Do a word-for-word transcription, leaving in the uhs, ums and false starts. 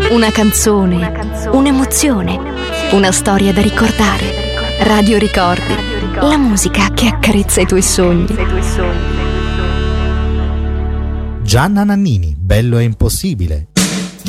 Una canzone, una canzone, un'emozione, una storia da ricordare. Radio Ricordi, la musica che accarezza i tuoi sogni. Gianna Nannini, Bello è impossibile.